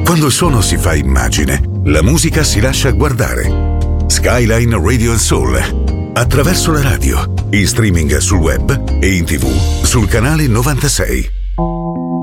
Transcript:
Quando il suono si fa immagine, la musica si lascia guardare. Skyline Radio Soul, attraverso la radio, in streaming sul web e in TV sul canale 96.